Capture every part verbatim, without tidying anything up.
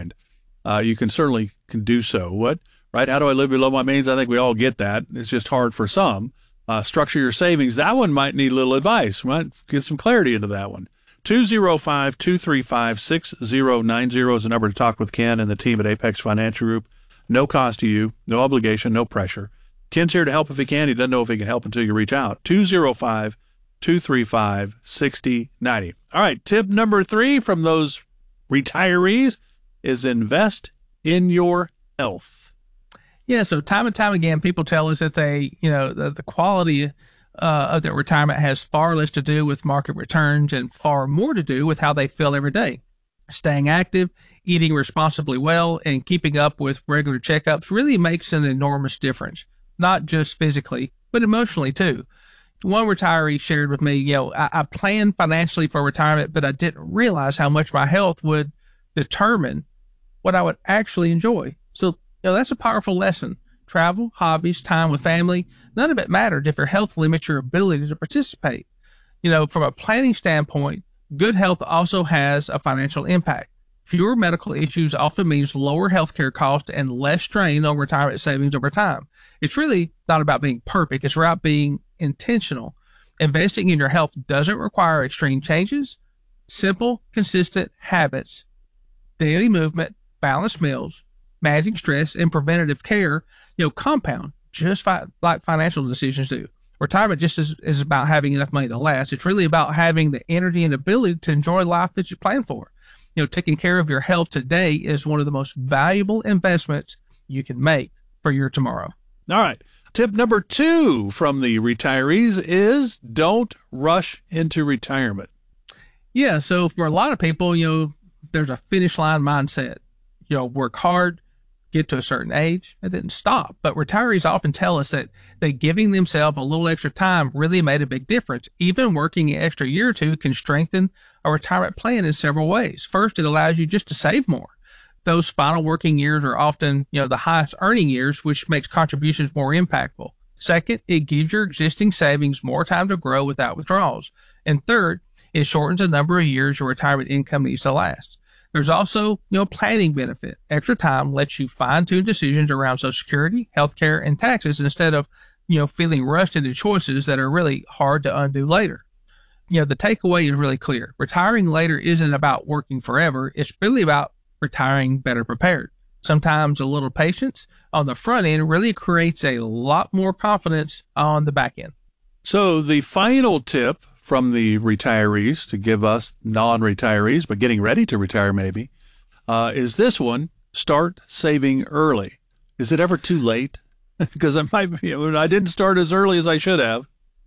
mind, uh, you can certainly can do so. What, right? How do I live below my means? I think we all get that. It's just hard for some. Uh, structure your savings. That one might need a little advice. Might get some clarity into that one. two oh five, two three five, six oh nine oh is the number to talk with Ken and the team at Apex Financial Group. No cost to you, no obligation, no pressure. Ken's here to help if he can. He doesn't know if he can help until you reach out. two oh five, two three five, six oh nine oh. All right, tip number three from those retirees is invest in your health. Yeah, so time and time again, people tell us that they, you know, the, the quality uh, of their retirement has far less to do with market returns and far more to do with how they feel every day. Staying active, eating responsibly well, and keeping up with regular checkups really makes an enormous difference, not just physically, but emotionally too. One retiree shared with me, you know, I, I planned financially for retirement, but I didn't realize how much my health would determine what I would actually enjoy. So, you know, that's a powerful lesson. Travel, hobbies, time with family, none of it mattered if your health limits your ability to participate. You know, from a planning standpoint, good health also has a financial impact. Fewer medical issues often means lower healthcare costs and less strain on retirement savings over time. It's really not about being perfect. It's about being intentional. Investing in your health doesn't require extreme changes. Simple, consistent habits, daily movement, balanced meals, managing stress, and preventative care, you know, compound just fi- like financial decisions do. Retirement just is, is about having enough money to last. It's really about having the energy and ability to enjoy life that you plan for. You know, taking care of your health today is one of the most valuable investments you can make for your tomorrow. All right. Tip number two from the retirees is don't rush into retirement. Yeah. So for a lot of people, you know, there's a finish line mindset. You know, work hard, get to a certain age, and then stop. But retirees often tell us that they giving themselves a little extra time really made a big difference. Even working an extra year or two can strengthen a retirement plan in several ways. First, it allows you just to save more. Those final working years are often, you know, the highest earning years, which makes contributions more impactful. Second, it gives your existing savings more time to grow without withdrawals. And third, it shortens the number of years your retirement income needs to last. There's also, you know, planning benefit. Extra time lets you fine-tune decisions around Social Security, healthcare, and taxes instead of, you know, feeling rushed into choices that are really hard to undo later. You know, the takeaway is really clear. Retiring later isn't about working forever. It's really about retiring better prepared. Sometimes a little patience on the front end really creates a lot more confidence on the back end. So the final tip from the retirees to give us non-retirees, but getting ready to retire maybe, uh, is this one: start saving early. Is it ever too late? Because I might, you know, I didn't start as early as I should have.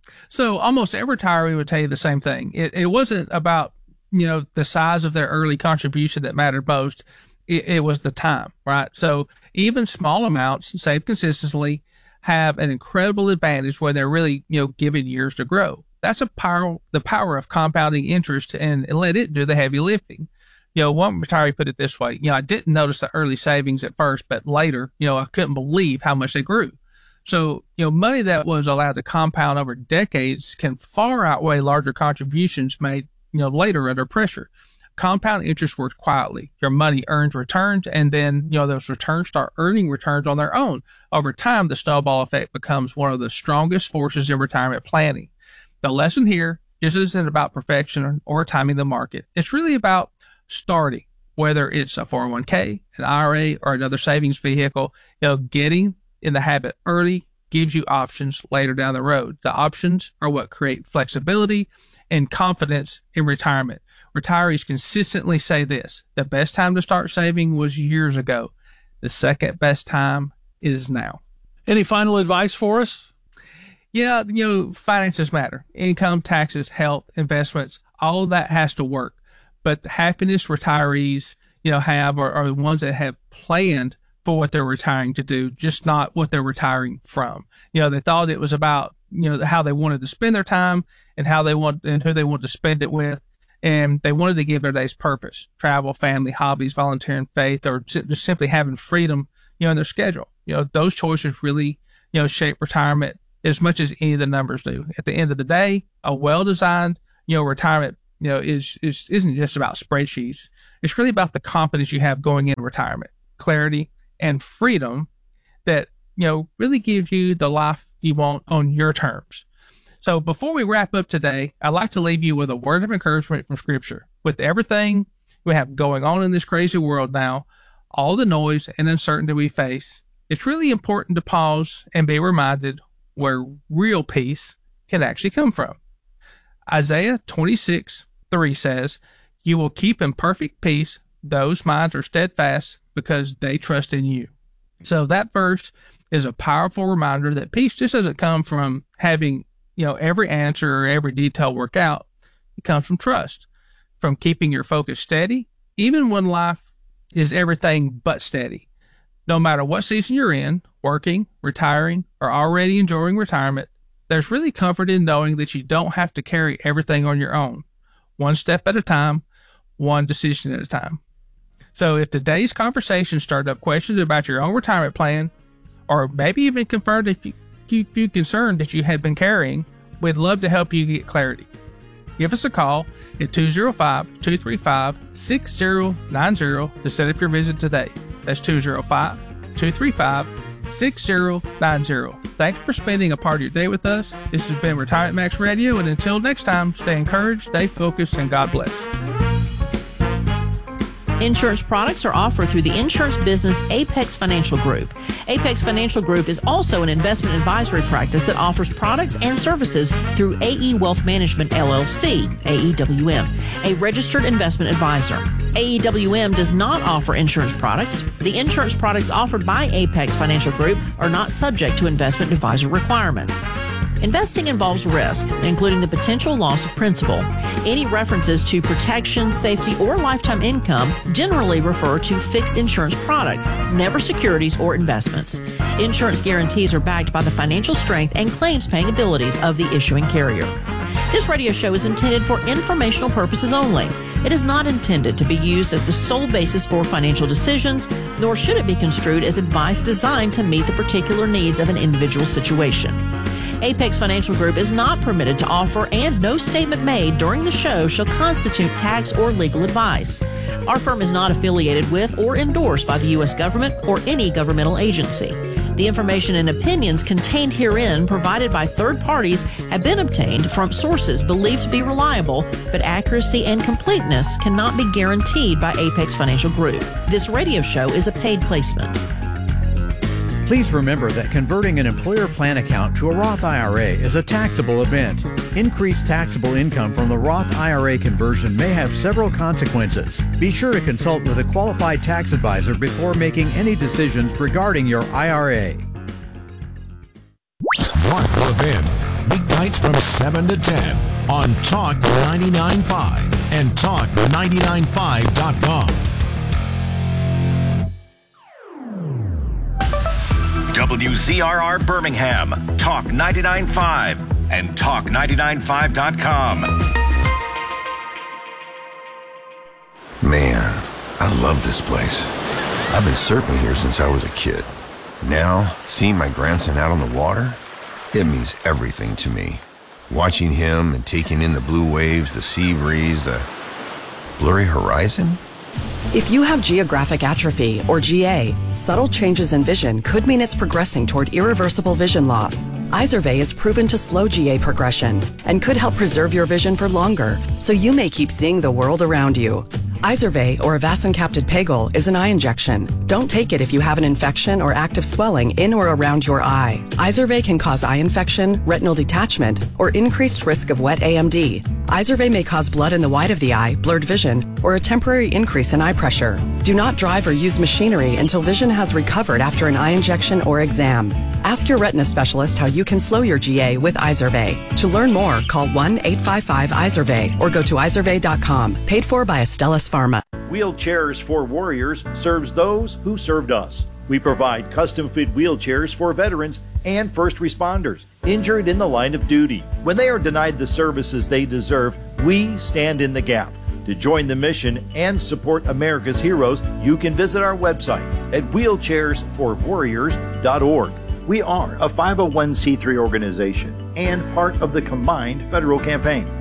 So almost every retiree would tell you the same thing. It, it wasn't about, you know, the size of their early contribution that mattered most. It, it was the time, right? So even small amounts saved consistently have an incredible advantage when they're really, you know, given years to grow. That's a power, the power of compounding interest, and, and let it do the heavy lifting. You know, one retiree put it this way: you know, I didn't notice the early savings at first, but later, you know, I couldn't believe how much they grew. So, you know, money that was allowed to compound over decades can far outweigh larger contributions made, you know, later under pressure. Compound interest works quietly. Your money earns returns, and then, you know, those returns start earning returns on their own. Over time, the snowball effect becomes one of the strongest forces in retirement planning. The lesson here just isn't about perfection or timing the market. It's really about starting, whether it's a four oh one k, an I R A, or another savings vehicle. You know, getting in the habit early gives you options later down the road. The options are what create flexibility and confidence in retirement. Retirees consistently say this: the best time to start saving was years ago. The second best time is now. Any final advice for us? Yeah, you know, finances matter. Income, taxes, health, investments, all of that has to work. But the happiness retirees, you know, have are, are the ones that have planned for what they're retiring to do, just not what they're retiring from. You know, they thought it was about, you know, how they wanted to spend their time and how they want and who they want to spend it with. And they wanted to give their days purpose: travel, family, hobbies, volunteering, faith, or just simply having freedom, you know, in their schedule. You know, those choices really, you know, shape retirement as much as any of the numbers do. At the end of the day, a well-designed, you know, retirement you know, is, is, isn't just about spreadsheets. It's really about the confidence you have going into retirement, clarity and freedom that, you know, really gives you the life you want on your terms. So before we wrap up today, I'd like to leave you with a word of encouragement from Scripture. With everything we have going on in this crazy world now, all the noise and uncertainty we face, it's really important to pause and be reminded where real peace can actually come from. Isaiah twenty-six three says, "You will keep in perfect peace those minds are steadfast because they trust in you." So that verse is a powerful reminder that peace just doesn't come from having, you know, every answer or every detail work out. It comes from trust, from keeping your focus steady, even when life is everything but steady. No matter what season you're in, working, retiring, or already enjoying retirement, there's really comfort in knowing that you don't have to carry everything on your own. One step at a time, one decision at a time. So if today's conversation started up questions about your own retirement plan, or maybe even confirmed a few, few concerns that you had been carrying, we'd love to help you get clarity. Give us a call at two oh five, two three five, six oh nine oh to set up your visit today. That's two oh five, two three five, six oh nine oh. Thanks for spending a part of your day with us. This has been Retirement Max Radio, and until next time, stay encouraged, stay focused, and God bless. Insurance products are offered through the insurance business Apex Financial Group. Apex Financial Group is also an investment advisory practice that offers products and services through A E Wealth Management, L L C, A E W M, a registered investment advisor. A E W M does not offer insurance products. The insurance products offered by Apex Financial Group are not subject to investment advisor requirements. Investing involves risk, including the potential loss of principal. Any references to protection, safety, or lifetime income generally refer to fixed insurance products, never securities or investments. Insurance guarantees are backed by the financial strength and claims-paying abilities of the issuing carrier. This radio show is intended for informational purposes only. It is not intended to be used as the sole basis for financial decisions, nor should it be construed as advice designed to meet the particular needs of an individual situation. Apex Financial Group is not permitted to offer, and no statement made during the show shall constitute tax or legal advice. Our firm is not affiliated with or endorsed by the U S government or any governmental agency. The information and opinions contained herein provided by third parties have been obtained from sources believed to be reliable, but accuracy and completeness cannot be guaranteed by Apex Financial Group. This radio show is a paid placement. Please remember that converting an employer plan account to a Roth I R A is a taxable event. Increased taxable income from the Roth I R A conversion may have several consequences. Be sure to consult with a qualified tax advisor before making any decisions regarding your I R A. Mark Levin, weeknights from seven to ten on Talk ninety-nine point five and talk ninety-nine five dot com. W Z R R Birmingham, Talk ninety-nine point five and talk ninety-nine five dot com. Man, I love this place. I've been surfing here since I was a kid. Now, seeing my grandson out on the water, it means everything to me. Watching him and taking in the blue waves, the sea breeze, the blurry horizon. If you have geographic atrophy, or G A, subtle changes in vision could mean it's progressing toward irreversible vision loss. Izervay is proven to slow G A progression and could help preserve your vision for longer, so you may keep seeing the world around you. Izervay, or avacincaptad pegol, is an eye injection. Don't take it if you have an infection or active swelling in or around your eye. Izervay can cause eye infection, retinal detachment, or increased risk of wet A M D. Izervay may cause blood in the white of the eye, blurred vision, or a temporary increase in eye pressure. Do not drive or use machinery until vision has recovered after an eye injection or exam. Ask your retina specialist how you can slow your G A with Izervay. To learn more, call one eight five five Izervay or go to izervay dot com. Paid for by Astellas Pharma. Wheelchairs for Warriors serves those who served us. We provide custom-fit wheelchairs for veterans and first responders injured in the line of duty. When they are denied the services they deserve, we stand in the gap. To join the mission and support America's heroes, you can visit our website at wheelchairs for warriors dot org. We are a five oh one c three organization and part of the Combined Federal Campaign.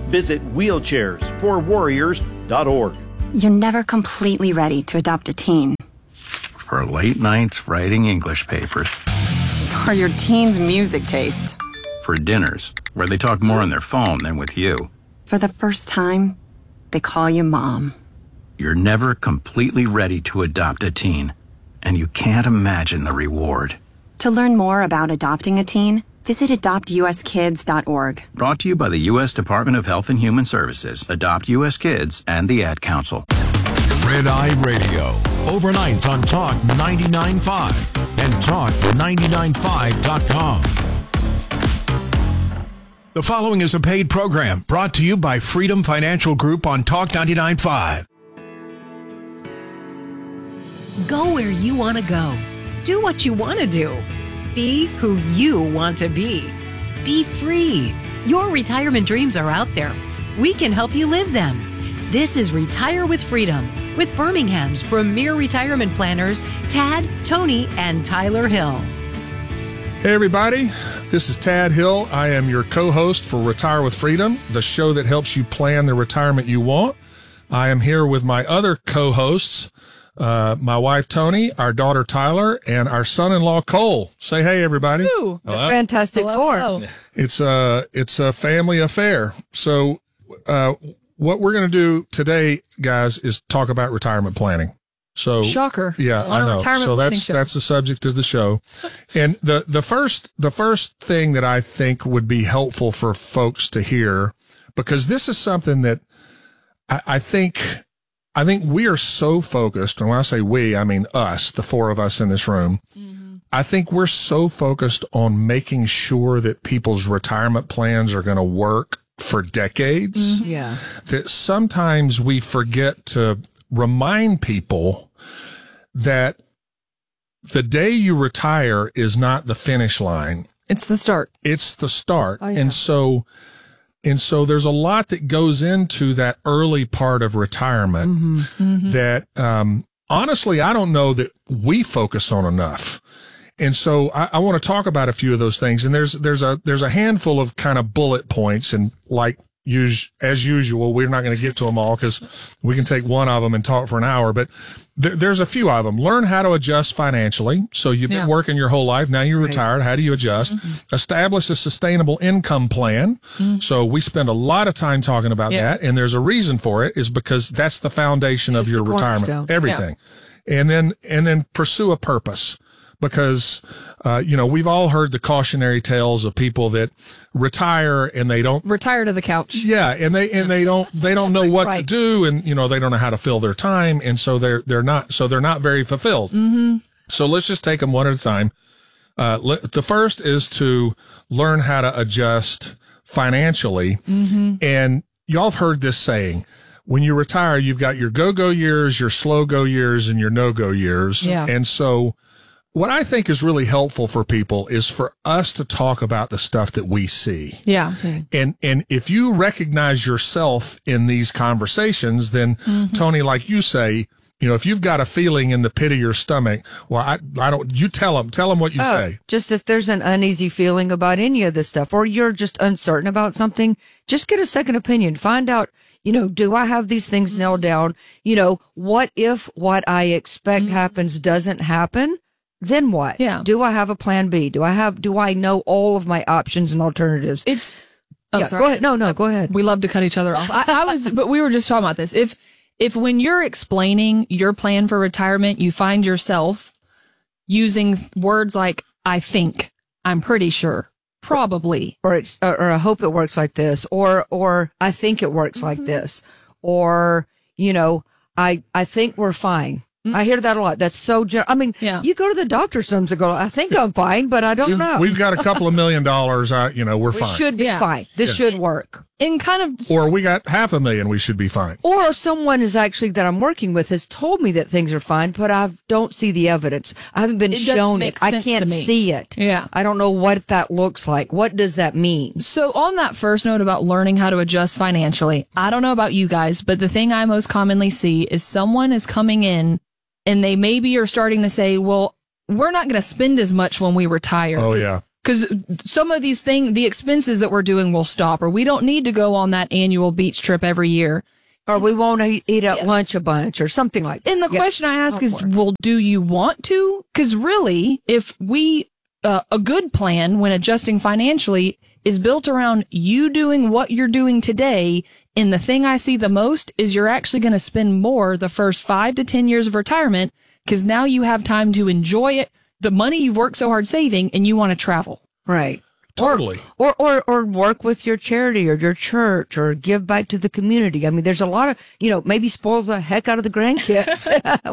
Visit wheelchairs for warriors dot org. You're never completely ready to adopt a teen. For late nights writing English papers. For your teen's music taste. For dinners where they talk more on their phone than with you. For the first time, they call you mom. You're never completely ready to adopt a teen, and you can't imagine the reward. To learn more about adopting a teen, visit adopt u s kids dot org. Brought to you by the U S Department of Health and Human Services, Adopt U S Kids, and the Ad Council. Red Eye Radio, overnight on Talk ninety-nine point five and Talk ninety-nine point five dot com. The following is a paid program brought to you by Freedom Financial Group on Talk ninety-nine point five. Go where you want to go. Do what you want to do. Be who you want to be. Be free. Your retirement dreams are out there. We can help you live them. This is Retire with Freedom with Birmingham's premier retirement planners, Tad, Tony, and Tyler Hill. Hey, everybody. This is Tad Hill. I am your co-host for Retire with Freedom, the show that helps you plan the retirement you want. I am here with my other co-hosts, Uh, my wife, Tony, our daughter, Tyler, and our son-in-law, Cole. Say hey, everybody. Ooh, the Fantastic Four. It's a, it's a family affair. So, uh, what we're going to do today, guys, is talk about retirement planning. So, shocker. Yeah, Well, I know. retirement So planning that's, show. that's the subject of the show. And the, the first, the first thing that I think would be helpful for folks to hear, because this is something that I, I think, I think we are so focused, and when I say we, I mean us, the four of us in this room. Mm-hmm. I think we're so focused on making sure that people's retirement plans are going to work for decades. Mm-hmm. Yeah. That sometimes we forget to remind people that the day you retire is not the finish line. It's the start. It's the start. Oh, yeah. And so, And so there's a lot that goes into that early part of retirement Mm-hmm. Mm-hmm. that, um, honestly, I don't know that we focus on enough. And so I, I want to talk about a few of those things. And there's, there's a, there's a handful of kind of bullet points. And like, us, as usual, we're not going to get to them all because we can take one of them and talk for an hour, but there, there's a few of them. Learn how to adjust financially. So you've been Yeah. working your whole life. Now you're Right. retired. How do you adjust? Mm-hmm. Establish a sustainable income plan. Mm-hmm. So we spend a lot of time talking about Yeah. that. And there's a reason for it, is because that's the foundation It's of your the retirement, cornerstone. everything. And then, and then pursue a purpose. Because, uh, you know, we've all heard the cautionary tales of people that retire and they don't retire to the couch. Yeah. And they, and they don't, they don't know what Right. to do. And, you know, they don't know how to fill their time. And so they're, they're not, so they're not very fulfilled. Mm-hmm. So let's just take them one at a time. Uh, le- the first is to learn how to adjust financially. Mm-hmm. And y'all have heard this saying, when you retire, you've got your go-go years, your slow-go years, and your no-go years. Yeah. And so what I think is really helpful for people is for us to talk about the stuff that we see. Yeah. And, and if you recognize yourself in these conversations, then Mm-hmm. Tony, like you say, you know, if you've got a feeling in the pit of your stomach, well, I, I don't, you tell them, tell them what you Oh, say. just if there's an uneasy feeling about any of this stuff, or you're just uncertain about something, just get a second opinion. Find out, you know, do I have these things Mm-hmm. nailed down? You know, what if what I expect happens doesn't happen? Then what? Yeah. Do I have a plan B? Do I have, do I know all of my options and alternatives? It's, oh, yeah, sorry. go ahead. No, no, go ahead. We love to cut each other off. I, I was, but we were just talking about this. If, if when you're explaining your plan for retirement, you find yourself using words like, I think, I'm pretty sure, probably, or, it, or, or I hope it works like this, or, or I think it works like this, or, you know, I, I think we're fine. I hear that a lot. That's so, gen- I mean, Yeah. you go to the doctor sometimes and go, I think I'm fine, but I don't know. We've got a couple of million dollars, uh, you know, we're We fine. should be Yeah. fine. This Yeah. should work. and kind of, Or we got half a million, we should be fine. Or someone is actually that I'm working with has told me that things are fine, but I don't see the evidence. I haven't been It doesn't shown make it. I sense can't to me. see it. Yeah. I don't know what that looks like. What does that mean? So on that first note about learning how to adjust financially, I don't know about you guys, but the thing I most commonly see is someone is coming in and they maybe are starting to say, well, we're not going to spend as much when we retire. Oh, yeah. Because some of these things, the expenses that we're doing will stop, or we don't need to go on that annual beach trip every year. Or we won't eat at yeah. lunch a bunch or something like that. And the yeah. question I ask is, well, do you want to? Because really, if we, uh, a good plan when adjusting financially is built around you doing what you're doing today. And the thing I see the most is you're actually going to spend more the first five to ten years of retirement, because now you have time to enjoy it, the money you've worked so hard saving, and you want to travel. Right. Totally. Or, or, or work with your charity or your church or give back to the community. I mean, there's a lot of, you know, maybe spoil the heck out of the grandkids,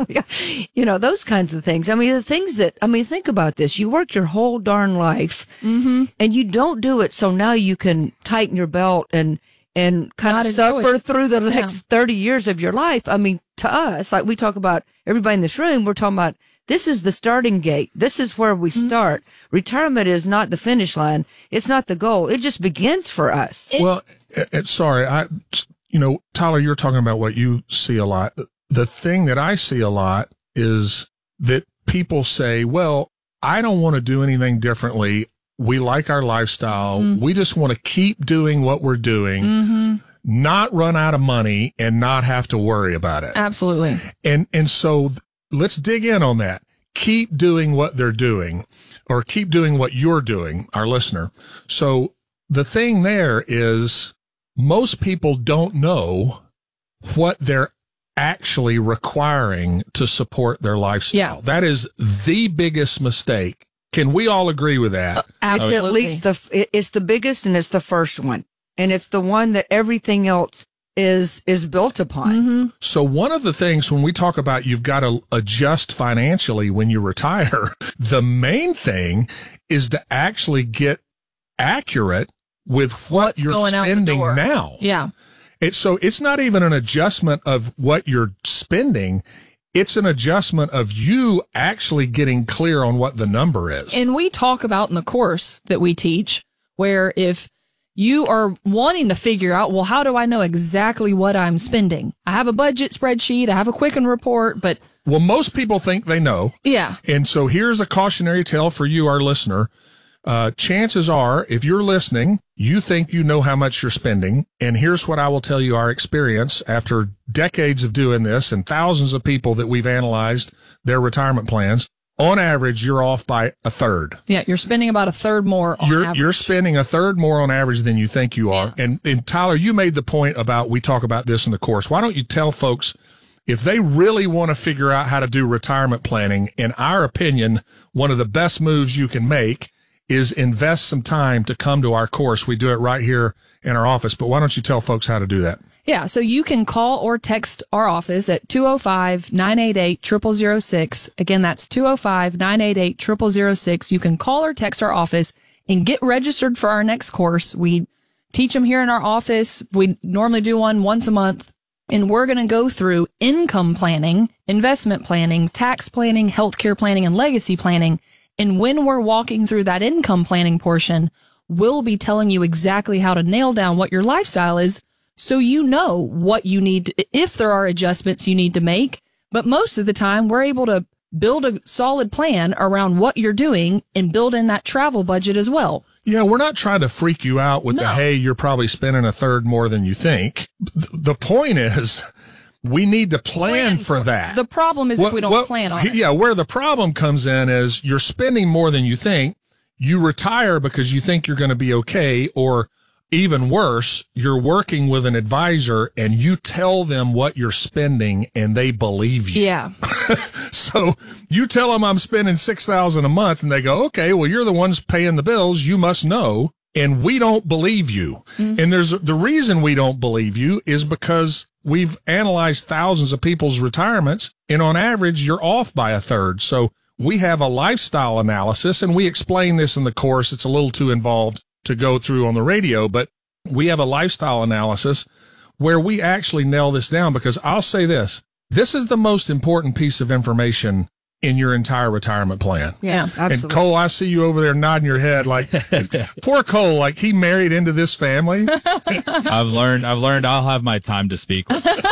you know, those kinds of things. I mean, the things that, I mean, think about this. You work your whole darn life mm-hmm. and you don't do it. So now you can tighten your belt and, and kind Not of suffer through the next yeah. thirty years of your life. I mean, to us, like we talk about everybody in this room, we're talking about this is the starting gate. This is where we start. Mm-hmm. Retirement is not the finish line. It's not the goal. It just begins for us. It, well, it, it, sorry, I, you know, Tyler, you're talking about what you see a lot. The thing that I see a lot is that people say, well, I don't want to do anything differently. We like our lifestyle. Mm-hmm. We just want to keep doing what we're doing. Mm-hmm. Not run out of money and not have to worry about it. Absolutely. And, and so let's dig in on that. Keep doing what they're doing, or keep doing what you're doing, our listener. So the thing there is most people don't know what they're actually requiring to support their lifestyle. Yeah. That is the biggest mistake. Can we all agree with that? Uh, absolutely. It's at least the, it's the biggest and it's the first one. And it's the one that everything else is is built upon. Mm-hmm. So one of the things when we talk about you've got to adjust financially when you retire, the main thing is to actually get accurate with what What's you're going spending out the door. now. Yeah. It, so it's not even an adjustment of what you're spending. It's an adjustment of you actually getting clear on what the number is. And we talk about in the course that we teach, where if you are wanting to figure out, well, how do I know exactly what I'm spending? I have a budget spreadsheet. I have a Quicken report, but. Well, most people think they know. Yeah. And so here's a cautionary tale for you, our listener. Uh, chances are, if you're listening, you think you know how much you're spending. And here's what I will tell you our experience after decades of doing this and thousands of people that we've analyzed their retirement plans. On average, you're off by a third. Yeah, you're spending about a third more on you're, average. You're spending a third more on average than you think you are. Yeah. And, and Tyler, you made the point about, we talk about this in the course. Why don't you tell folks, if they really want to figure out how to do retirement planning, in our opinion, one of the best moves you can make is invest some time to come to our course. We do it right here in our office. But why don't you tell folks how to do that? Yeah, so you can call or text our office at two oh five, nine eight eight, zero zero zero six. Again, that's two oh five, nine eight eight, zero zero zero six. You can call or text our office and get registered for our next course. We teach them here in our office. We normally do one once a month, and we're going to go through income planning, investment planning, tax planning, healthcare planning, and legacy planning. And when we're walking through that income planning portion, we'll be telling you exactly how to nail down what your lifestyle is, so you know what you need, to, if there are adjustments you need to make. But most of the time, we're able to build a solid plan around what you're doing and build in that travel budget as well. Yeah, we're not trying to freak you out with No. the, hey, you're probably spending a third more than you think. The point is, we need to plan, plan for that. The problem is what, if we don't what, plan on it. Yeah, where the problem comes in is you're spending more than you think. You retire because you think you're going to be okay, or even worse, you're working with an advisor and you tell them what you're spending and they believe you. Yeah. So you tell them I'm spending six thousand dollars a month and they go, okay, well, you're the ones paying the bills. You must know. And we don't believe you. Mm-hmm. And there's the reason we don't believe you is because we've analyzed thousands of people's retirements, and on average, you're off by a third. So we have a lifestyle analysis, and we explain this in the course. It's a little too involved to go through on the radio, but we have a lifestyle analysis where we actually nail this down, because I'll say this, this is the most important piece of information in your entire retirement plan. Yeah, absolutely. And Cole, I see you over there nodding your head like, poor Cole, like he married into this family. I've learned, I've learned I'll have my time to speak.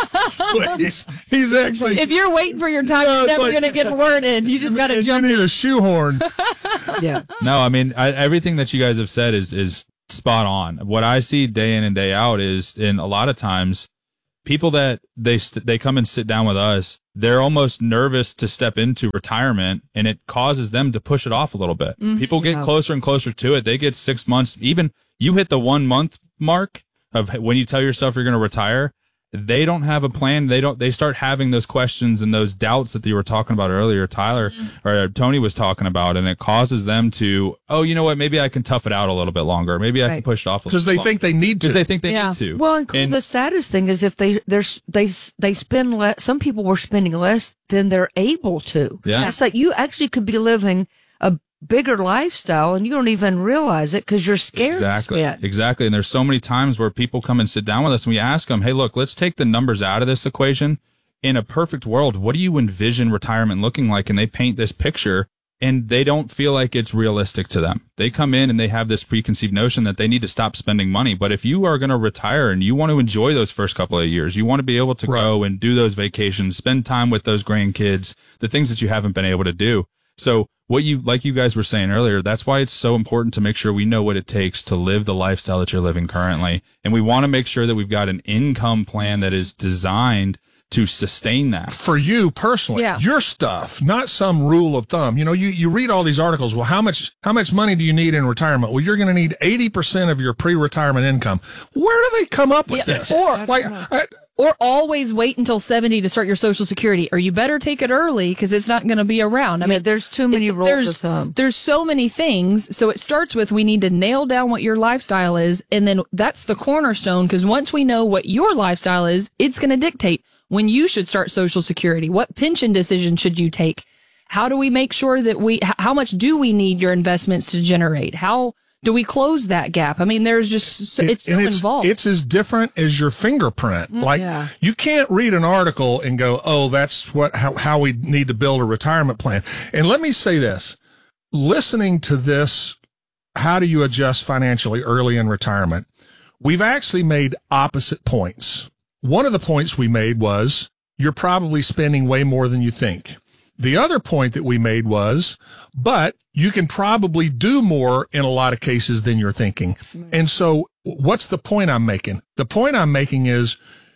he's, he's actually. If you're waiting for your time, you're never like, going to get a word in. You just got to jump in. You need in. a shoehorn. Yeah. No, I mean, I, everything that you guys have said is, is spot on. What I see day in and day out is, in a lot of times, people that they st- they come and sit down with us, they're almost nervous to step into retirement, and it causes them to push it off a little bit. Mm-hmm. People get yeah. closer and closer to it. They get six months. Even you hit the one month mark of when you tell yourself you're going to retire, they don't have a plan. They don't. They start having those questions and those doubts that you were talking about earlier, Tyler mm-hmm. or Tony was talking about, and it causes them to, oh, you know what? Maybe I can tough it out a little bit longer. Maybe right. I can push it off because they think they need to. Because they think they yeah. need to. Well, and, and the saddest thing is if they there's they they spend less. Some people were spending less than they're able to. Yeah, it's like you actually could be living a bigger lifestyle and you don't even realize it because you're scared. Exactly. Exactly. And there's so many times where people come and sit down with us and we ask them, hey, look, let's take the numbers out of this equation. In a perfect world, what do you envision retirement looking like? And they paint this picture and they don't feel like it's realistic to them. They come in and they have this preconceived notion that they need to stop spending money. But if you are going to retire and you want to enjoy those first couple of years, you want to be able to right. go and do those vacations, spend time with those grandkids, the things that you haven't been able to do. So what you, like you guys were saying earlier, that's why it's so important to make sure we know what it takes to live the lifestyle that you're living currently. And we want to make sure that we've got an income plan that is designed to sustain that. For you personally, yeah. your stuff, not some rule of thumb. You know, you, you read all these articles. Well, how much, how much money do you need in retirement? Well, you're going to need eighty percent of your pre-retirement income. Where do they come up with yeah. this? Or, like, I, or always wait until seventy to start your Social Security, or you better take it early because it's not going to be around. I yeah, mean, there's too many it, rules there's, of thumb. There's so many things. So it starts with we need to nail down what your lifestyle is. And then that's the cornerstone, because once we know what your lifestyle is, it's going to dictate when you should start Social Security. What pension decision should you take? How do we make sure that we, how much do we need your investments to generate? How do we close that gap? I mean, there's just, it, it's so it's, involved. It's as different as your fingerprint. Like yeah. you can't read an article and go, oh, that's what, how, how we need to build a retirement plan. And let me say this, listening to this, how do you adjust financially early in retirement? We've actually made opposite points. One of the points we made was you're probably spending way more than you think. The other point that we made was, but you can probably do more in a lot of cases than you're thinking. And so what's the point I'm making? The point I'm making is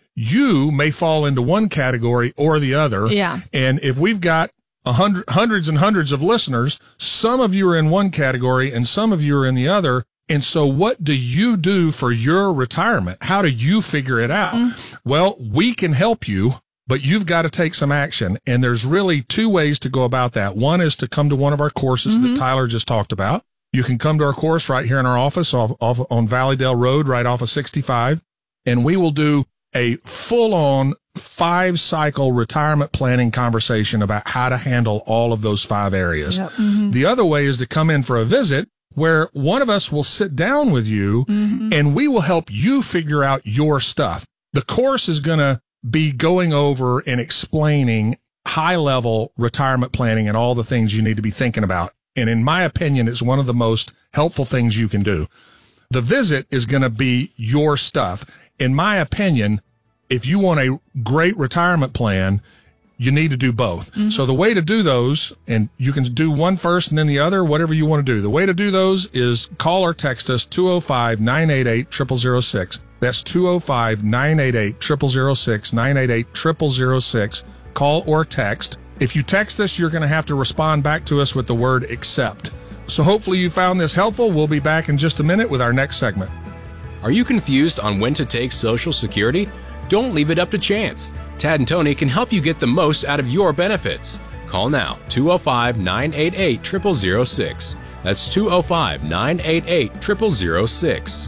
you may fall into one category or the other. Yeah. And if we've got a hundred, hundreds and hundreds of listeners, some of you are in one category and some of you are in the other. And so what do you do for your retirement? How do you figure it out? Mm. Well, we can help you, but you've got to take some action. And there's really two ways to go about that. One is to come to one of our courses mm-hmm. that Tyler just talked about. You can come to our course right here in our office off, off on Valleydale Road, right off of sixty-five. And we will do a full-on five-cycle retirement planning conversation about how to handle all of those five areas. Yep. Mm-hmm. The other way is to come in for a visit, where one of us will sit down with you mm-hmm. and we will help you figure out your stuff. The course is going to be going over and explaining high level retirement planning and all the things you need to be thinking about. And in my opinion, it's one of the most helpful things you can do. The visit is going to be your stuff. In my opinion, if you want a great retirement plan, you need to do both. Mm-hmm. So the way to do those, and you can do one first and then the other, whatever you want to do. The way to do those is call or text us two oh five, nine eight eight, zero zero zero six. That's two oh five, nine eight eight, zero zero zero six, nine eight eight, zero zero zero six. Call or text. If you text us, you're going to have to respond back to us with the word accept. So hopefully you found this helpful. We'll be back in just a minute with our next segment. Are you confused on when to take Social Security? Don't leave it up to chance. Tad and Tony can help you get the most out of your benefits. Call now, two oh five, nine eight eight, zero zero zero six. That's two oh five, nine eight eight, zero zero zero six.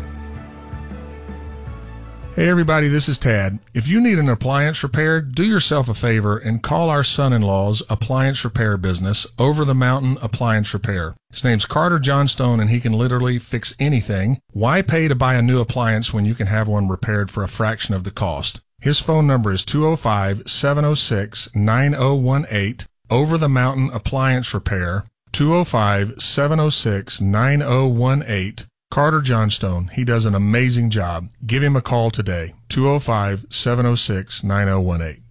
Hey everybody, this is Tad. If you need an appliance repaired, do yourself a favor and call our son-in-law's appliance repair business, Over the Mountain Appliance Repair. His name's Carter Johnstone and he can literally fix anything. Why pay to buy a new appliance when you can have one repaired for a fraction of the cost? His phone number is two oh five, seven oh six, nine oh one eight. Over the Mountain Appliance Repair, two oh five, seven oh six, nine oh one eight. Carter Johnstone. He does an amazing job. Give him a call today, two oh five, seven oh six, nine oh one eight.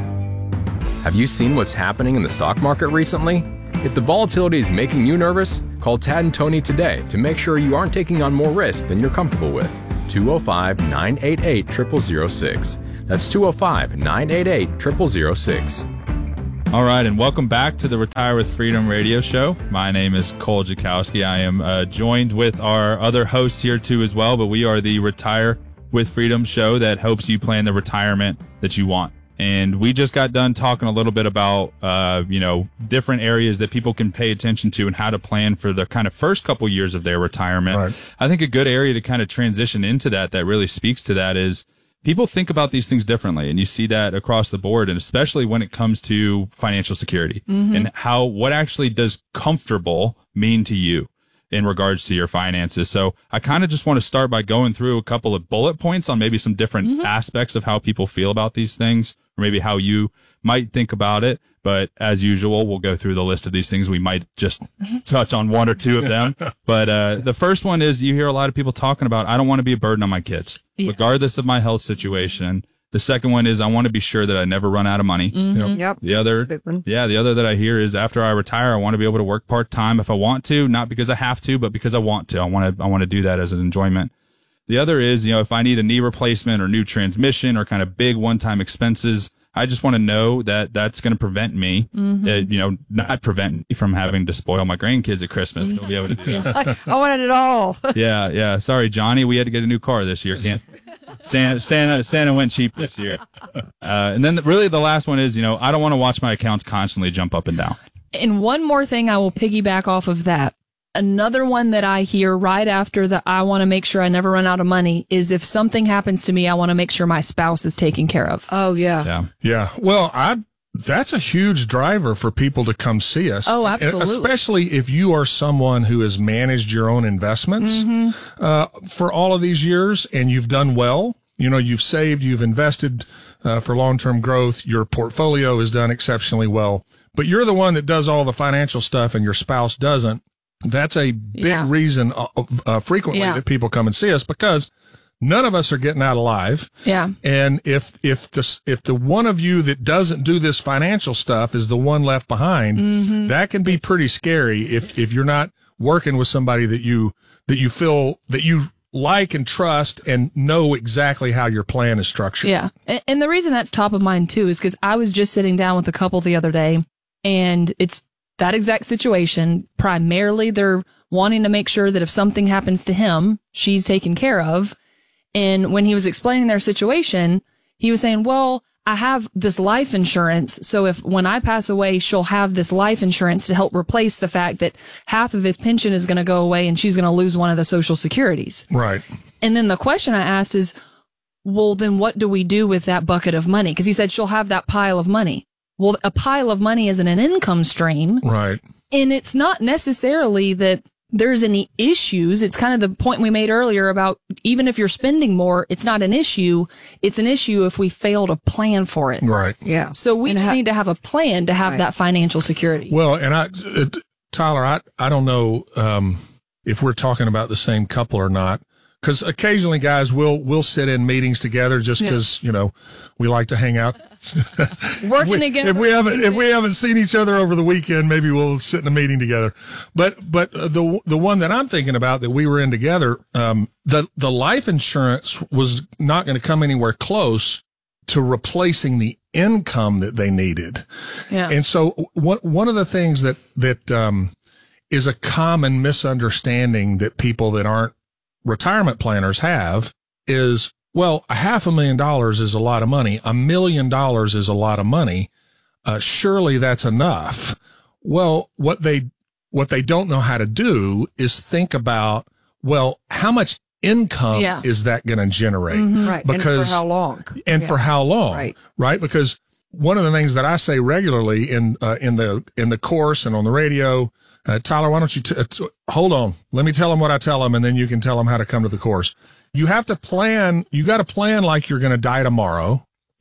Have you seen what's happening in the stock market recently? If the volatility is making you nervous, call Tad and Tony today to make sure you aren't taking on more risk than you're comfortable with. two oh five, nine eight eight, zero zero zero six. That's two oh five, nine eight eight, zero zero zero six. All right, and welcome back to the Retire with Freedom radio show. My name is Cole Jakowski. I am uh, joined with our other hosts here too as well, but we are the Retire with Freedom show that helps you plan the retirement that you want. And we just got done talking a little bit about, uh, you know, different areas that people can pay attention to and how to plan for the kind of first couple years of their retirement. Right. I think a good area to kind of transition into that, that really speaks to that, is people think about these things differently. And you see that across the board, and especially when it comes to financial security Mm-hmm. and how, what actually does comfortable mean to you in regards to your finances. So I kind of just want to start by going through a couple of bullet points on maybe some different Mm-hmm. aspects of how people feel about these things, or maybe how you might think about it. But as usual, we'll go through the list of these things. We might just touch on one or two of them. But uh, the first one is, you hear a lot of people talking about, I don't want to be a burden on my kids, Yeah. regardless of my health situation. The second one is, I want to be sure that I never run out of money. Mhm. Yep. The other, Big one. yeah, the other that I hear is, after I retire, I want to be able to work part time if I want to, not because I have to, but because I want to. I want to, I want to do that as an enjoyment. The other is, you know, if I need a knee replacement or new transmission or kind of big one-time expenses, I just want to know that that's going to prevent me, Mhm. uh, you know, not prevent me from having to spoil my grandkids at Christmas. They'll be able to do that. I wanted it all. Yeah, yeah. Sorry, Johnny. We had to get a new car this year. Can't Santa Santa Santa went cheap this year. Uh, and then the, really the last one is, you know, I don't want to watch my accounts constantly jump up and down. And one more thing, I will piggyback off of that. Another one that I hear right after the I want to make sure I never run out of money is, if something happens to me, I want to make sure my spouse is taken care of. Oh, yeah. Yeah. Yeah. Well, I that's a huge driver for people to come see us. Oh, And absolutely. especially if you are someone who has managed your own investments Mm-hmm. uh, for all of these years, and you've done well. You know, you've saved, you've invested uh, for long-term growth. Your portfolio has done exceptionally well, but you're the one that does all the financial stuff and your spouse doesn't. That's a big Yeah. reason uh, uh, frequently Yeah. that people come and see us, because none of us are getting out alive. Yeah. And if, if the, if the one of you that doesn't do this financial stuff is the one left behind, Mhm. that can be pretty scary if, if you're not working with somebody that you, that you feel that you like and trust and know exactly how your plan is structured. Yeah. And, and the reason that's top of mind too is because I was just sitting down with a couple the other day, and it's that exact situation. Primarily, they're wanting to make sure that if something happens to him, she's taken care of. And when he was explaining their situation, he was saying, well, I have this life insurance. So if when I pass away, she'll have this life insurance to help replace the fact that half of his pension is going to go away and she's going to lose one of the social securities. Right. And then the question I asked is, well, then what do we do with that bucket of money? Because he said she'll have that pile of money. Well, a pile of money isn't an income stream. Right. And it's not necessarily that there's any issues. It's kind of the point we made earlier about, even if you're spending more, it's not an issue. It's an issue if we fail to plan for it. Right. Yeah. So we And just ha- need to have a plan to have Right. that financial security. Well, and I, uh, Tyler, I, I don't know, um, if we're talking about the same couple or not. Because occasionally, guys, we'll we'll sit in meetings together just Yeah. because you know we like to hang out. Working if we, together. If we haven't if we haven't seen each other over the weekend, maybe we'll sit in a meeting together. But but uh, the the one that I'm thinking about that we were in together, um, the the life insurance was not going to come anywhere close to replacing the income that they needed. Yeah. And so one one of the things that that um, is a common misunderstanding that people that aren't retirement planners have is, well, a half a million dollars is a lot of money. A million dollars is a lot of money. Uh, surely that's enough. Well, what they, what they don't know how to do is think about, well, how much income Yeah. is that going to generate? Mhm. Right. And for Because, how long? and Yeah. for how long? Right. Right. Because one of the things that I say regularly in, uh, in the, in the course and on the radio, Uh, Tyler, why don't you t- t- hold on? Let me tell them what I tell them, and then you can tell them how to come to the course. You have to plan. You got to plan like you're going to die tomorrow,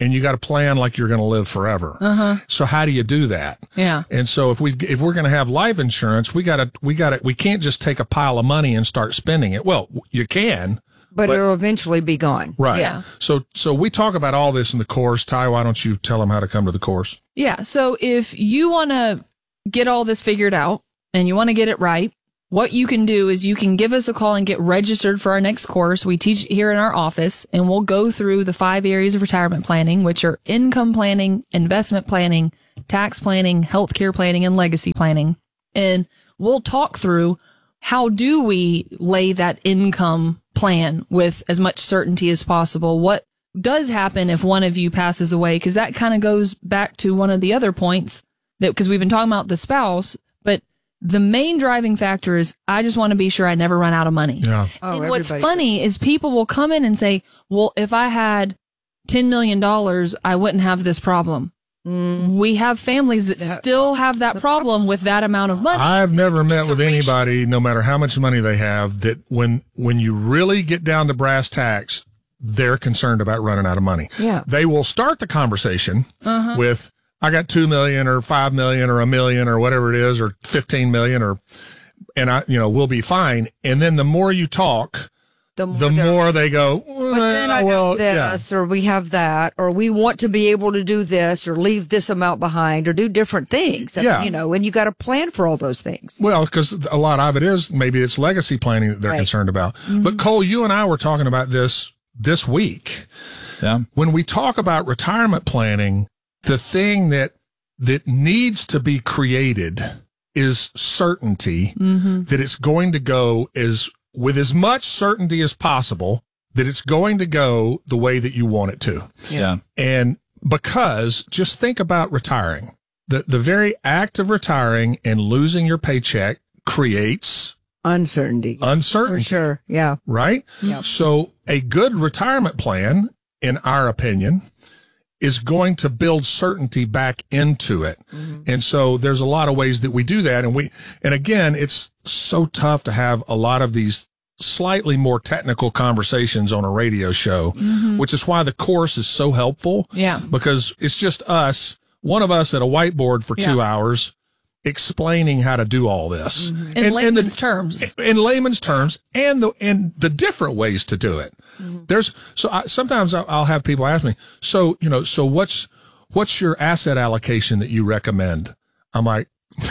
and you got to plan like you're going to live forever. Uh-huh. So how do you do that? Yeah. And so if we if we're going to have life insurance, we got to we got to we can't just take a pile of money and start spending it. Well, you can, but, but it'll eventually be gone. Right. Yeah. So so we talk about all this in the course. Ty, why don't you tell them how to come to the course? Yeah. So if you want to get all this figured out and you want to get it right, what you can do is you can give us a call and get registered for our next course. We teach here in our office, and we'll go through the five areas of retirement planning, which are income planning, investment planning, tax planning, healthcare planning, and legacy planning. And we'll talk through how do we lay that income plan with as much certainty as possible. What does happen if one of you passes away? Because that kind of goes back to one of the other points that, because we've been talking about the spouse, but the main driving factor is I just want to be sure I never run out of money. Yeah. Oh, and what's funny is people will come in and say, well, if I had ten million dollars, I wouldn't have this problem. Mm. We have families that yeah. still have that problem with that amount of money. I've never met with anybody, no matter how much money they have, that when, when you really get down to brass tacks, they're concerned about running out of money. Yeah. They will start the conversation uh-huh. with, I got two million or five million or a million or whatever it is, or fifteen million, or, and I, you know, we'll be fine. And then the more you talk, the more, the more they go, well, but then I well, got this, yeah. or we have that, or we want to be able to do this, or leave this amount behind, or do different things. Yeah. You know, and you got to plan for all those things. Well, because a lot of it is, maybe it's legacy planning that they're right. concerned about. Mm-hmm. But Cole, you and I were talking about this this week. Yeah. When we talk about retirement planning, the thing that that needs to be created is certainty mm-hmm. that it's going to go as with as much certainty as possible, that it's going to go the way that you want it to. Yeah. And because just think about retiring. The the very act of retiring and losing your paycheck creates uncertainty. Uncertainty. For sure. Yeah. Right? Yep. So a good retirement plan, in our opinion, is going to build certainty back into it. Mm-hmm. And so there's a lot of ways that we do that. And we, and again, it's so tough to have a lot of these slightly more technical conversations on a radio show, mm-hmm. which is why the course is so helpful. Yeah. Because it's just us, one of us at a whiteboard for yeah. two hours explaining how to do all this. Mm-hmm. In and, layman's and the, terms. In layman's terms, and the, and the different ways to do it. Mm-hmm. There's, so I, sometimes I'll, I'll have people ask me, so, you know, so what's, what's your asset allocation that you recommend? I'm like,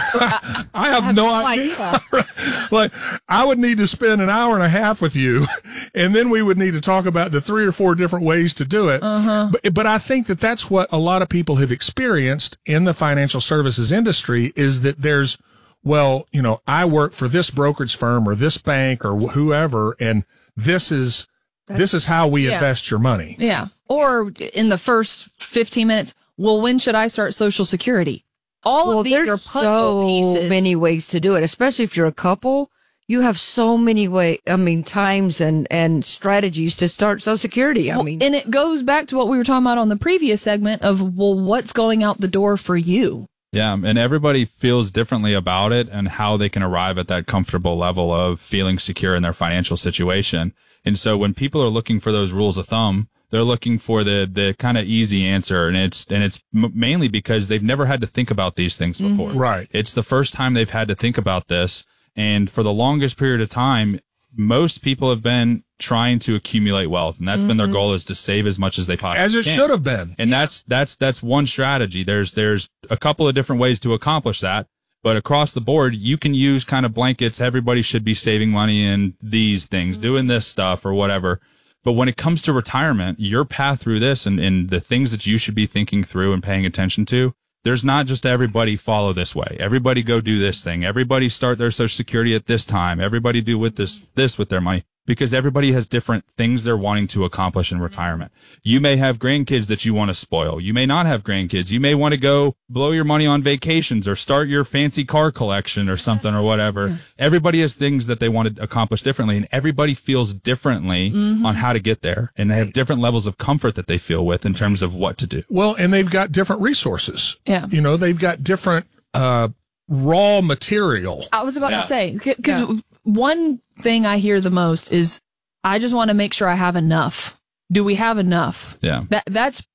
I have, I have no idea. Like, I would need to spend an hour and a half with you, and then we would need to talk about the three or four different ways to do it. Uh-huh. But, but I think that that's what a lot of people have experienced in the financial services industry is that there's, well, you know, I work for this brokerage firm or this bank or whoever, and this is, that's, this is how we yeah. invest your money. Yeah. Or in the first fifteen minutes, well, when should I start Social Security? All well, of these are there's puzzle so pieces. many ways to do it, especially if you're a couple. You have so many way, I mean, times and, and strategies to start Social Security. I well, mean, and it goes back to what we were talking about on the previous segment of, well, what's going out the door for you? Yeah. And everybody feels differently about it and how they can arrive at that comfortable level of feeling secure in their financial situation. And so when people are looking for those rules of thumb, they're looking for the, the kind of easy answer. And it's, and it's m- mainly because they've never had to think about these things before. Mm-hmm. Right. It's the first time they've had to think about this. And for the longest period of time, most people have been trying to accumulate wealth. And that's mm-hmm. been their goal, is to save as much as they possibly can. As it can. should have been. And yeah. that's, that's, that's one strategy. There's, there's a couple of different ways to accomplish that. But across the board, you can use kind of blankets. Everybody should be saving money in these things, mm-hmm. doing this stuff or whatever. But when it comes to retirement, your path through this and, and the things that you should be thinking through and paying attention to, there's not just everybody follow this way. Everybody go do this thing. Everybody start their Social Security at this time. Everybody do with this, this with their money. Because everybody has different things they're wanting to accomplish in retirement. You may have grandkids that you want to spoil. You may not have grandkids. You may want to go blow your money on vacations or start your fancy car collection or something or whatever. Everybody has things that they want to accomplish differently, and everybody feels differently mm-hmm. on how to get there. And they have different levels of comfort that they feel with in terms of what to do. Well, and they've got different resources. Yeah. You know, they've got different, uh, raw material. I was about yeah. to say, because yeah. one thing I hear the most is, I just want to make sure I have enough. Do we have enough? Yeah. That that's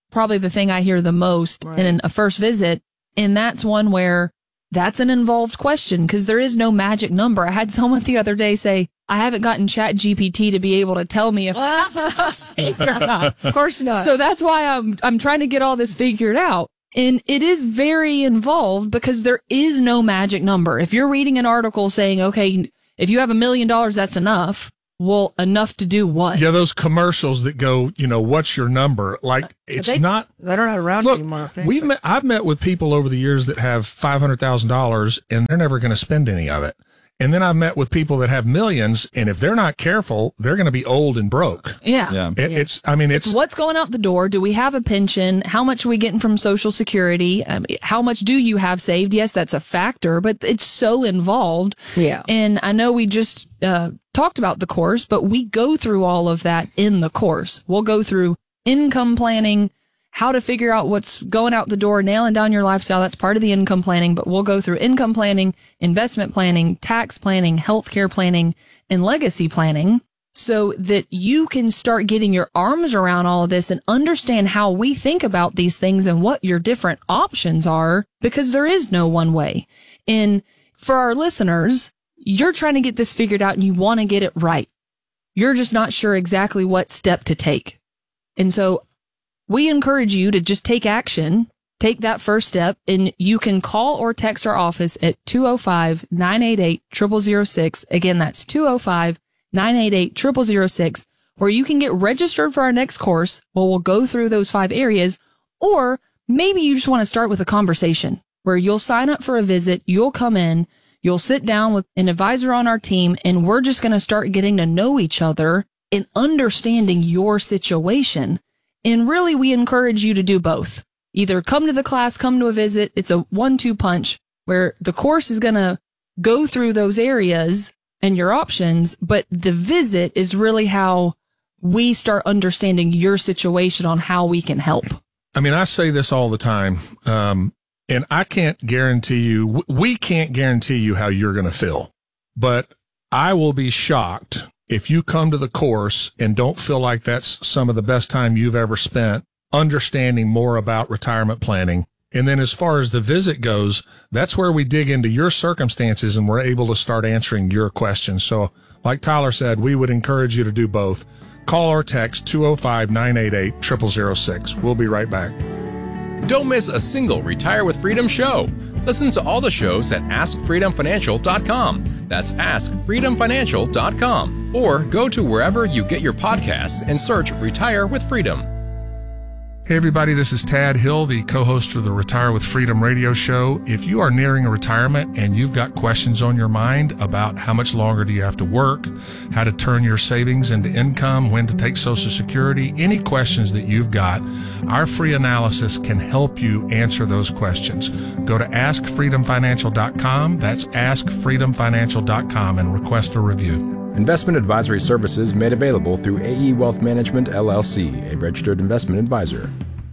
probably the thing I hear the most right. in a first visit. And that's one where that's an involved question because there is no magic number. I had someone the other day say, I haven't gotten Chat G P T to be able to tell me if I'm safe or not. Of course not. So that's why I'm, I'm trying to get all this figured out. And it is very involved because there is no magic number. If you're reading an article saying, okay, if you have a million dollars, that's enough. Well, enough to do what? Yeah, those commercials that go, you know, what's your number? Like, it's they, not. They don't have around look, anymore. I think. We've met, I've met with people over the years that have five hundred thousand dollars and they're never going to spend any of it. And then I've met with people that have millions, and if they're not careful, they're going to be old and broke. Yeah. yeah. It, yeah. It's, I mean, it's. What's going out the door? Do we have a pension? How much are we getting from Social Security? Um, how much do you have saved? Yes, that's a factor, but it's so involved. Yeah. And I know we just uh, talked about the course, but we go through all of that in the course. We'll go through income planning, how to figure out what's going out the door, nailing down your lifestyle. That's part of the income planning, but we'll go through income planning, investment planning, tax planning, healthcare planning, and legacy planning so that you can start getting your arms around all of this and understand how we think about these things and what your different options are, because there is no one way. And for our listeners, you're trying to get this figured out and you want to get it right. You're just not sure exactly what step to take. And so we encourage you to just take action, take that first step, and you can call or text our office at two oh five, nine eight eight, zero zero zero six. Again, that's two oh five, nine eight eight, zero zero zero six, where you can get registered for our next course. Well, we'll go through those five areas, or maybe you just want to start with a conversation where you'll sign up for a visit, you'll come in, you'll sit down with an advisor on our team, and we're just going to start getting to know each other and understanding your situation. And really, we encourage you to do both. Either come to the class, come to a visit. It's a one two punch where the course is going to go through those areas and your options, but the visit is really how we start understanding your situation on how we can help. I mean, I say this all the time, um, and I can't guarantee you, we can't guarantee you how you're going to feel, but I will be shocked if you come to the course and don't feel like that's some of the best time you've ever spent understanding more about retirement planning. And then as far as the visit goes, that's where we dig into your circumstances and we're able to start answering your questions. So like Tyler said, we would encourage you to do both. Call or text two oh five, nine eight eight, zero zero zero six. We'll be right back. Don't miss a single Retire with Freedom show. Listen to all the shows at ask freedom financial dot com. That's ask freedom financial dot com. Or go to wherever you get your podcasts and search Retire with Freedom. Hey everybody, this is Tad Hill, the co-host of the Retire with Freedom radio show. If you are nearing a retirement and you've got questions on your mind about how much longer do you have to work, how to turn your savings into income, when to take Social Security, any questions that you've got, our free analysis can help you answer those questions. Go to ask freedom financial dot com. That's ask freedom financial dot com and request a review. Investment advisory services made available through A E Wealth Management, L L C, a registered investment advisor.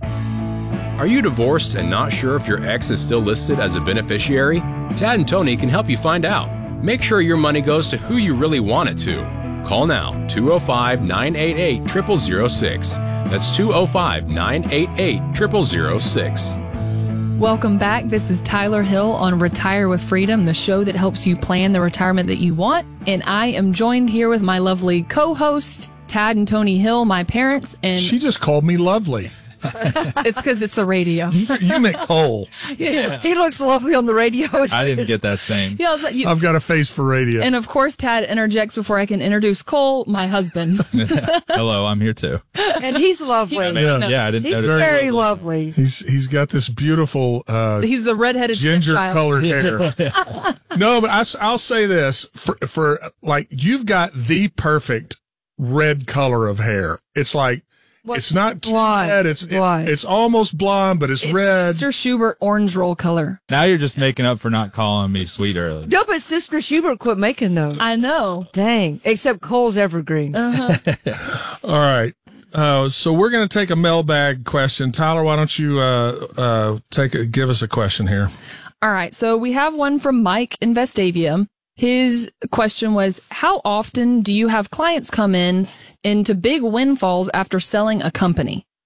Are you divorced and not sure if your ex is still listed as a beneficiary? Tad and Tony can help you find out. Make sure your money goes to who you really want it to. Call now, two oh five, nine eight eight, zero zero zero six. That's two oh five, nine eight eight, zero zero zero six. Welcome back. This is Tyler Hill on Retire with Freedom, the show that helps you plan the retirement that you want. And I am joined here with my lovely co-host, Tad and Tony Hill, my parents. And she just called me lovely. It's because it's the radio. You make Cole. Yeah. He looks lovely on the radio. I didn't get that same. Yeah, like, you, I've got a face for radio. And of course, Tad interjects before I can introduce Cole, my husband. Hello, I'm here too. And he's lovely. Yeah, no, yeah I didn't. He's notice very lovely. He's he's got this beautiful. Uh, he's the redheaded ginger stepchild. colored hair. No, but I, I'll say this for for like you've got the perfect red color of hair. It's like. What's it's not blonde. red. It's blonde. It, it's almost blonde, but it's, it's red. Mister Schubert orange roll color. Now you're just making up for not calling me sweet earlier. No, but Sister Schubert quit making those. I know. Dang. Except Cole's evergreen. Uh-huh. All right. Uh, so we're going to take a mailbag question. Tyler, why don't you uh, uh, take a, give us a question here? All right. So we have one from Mike in Vestavia. His question was, how often do you have clients come in into big windfalls after selling a company?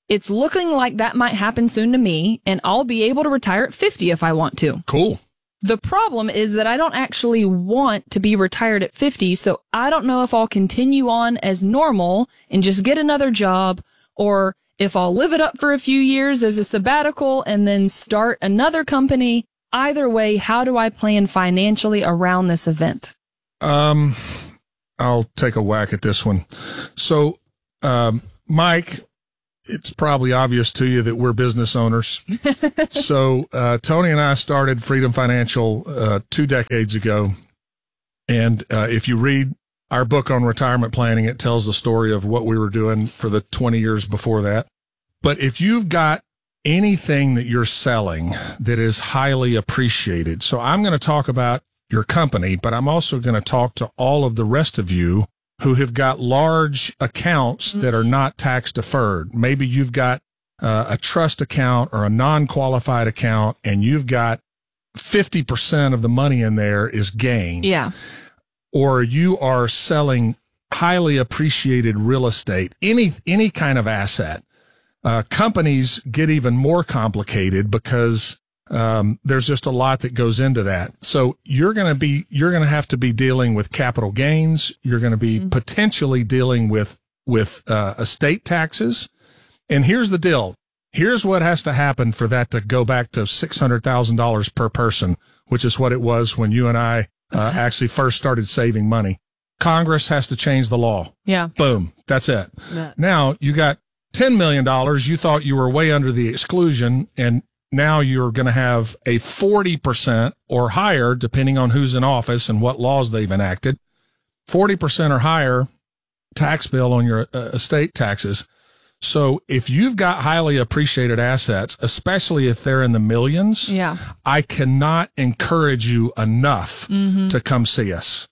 it's looking like that might happen soon to me, and I'll be able to retire at fifty if I want to. Cool. The problem is that I don't actually want to be retired at fifty, so I don't know if I'll continue on as normal and just get another job, or if I'll live it up for a few years as a sabbatical and then start another company. Either way, how do I plan financially around this event? Um, I'll take a whack at this one. So, um, Mike, it's probably obvious to you that we're business owners. So, uh, Tony and I started Freedom Financial, uh, two decades ago. And, uh, if you read our book on retirement planning, it tells the story of what we were doing for the twenty years before that. But if you've got anything that you're selling that is highly appreciated, so I'm going to talk about your company, but I'm also going to talk to all of the rest of you who have got large accounts that are not tax deferred. Maybe you've got uh, a trust account or a non-qualified account, and you've got fifty percent of the money in there is gain. Yeah. Or you are selling highly appreciated real estate, any any kind of asset. Uh, companies get even more complicated because um, there's just a lot that goes into that. So you're going to be, you're going to have to be dealing with capital gains. You're going to be mm-hmm. potentially dealing with, with uh, estate taxes. And here's the deal. Here's what has to happen for that to go back to six hundred thousand dollars per person, which is what it was when you and I uh, actually first started saving money. Congress has to change the law. Yeah. Boom. That's it. Yeah. Now you got ten million dollars. You thought you were way under the exclusion, and now you're going to have a forty percent or higher, depending on who's in office and what laws they've enacted, forty percent or higher tax bill on your uh, estate taxes. So if you've got highly appreciated assets, especially if they're in the millions, yeah. I cannot encourage you enough mm-hmm. to come see us.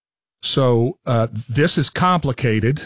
So uh, this is complicated,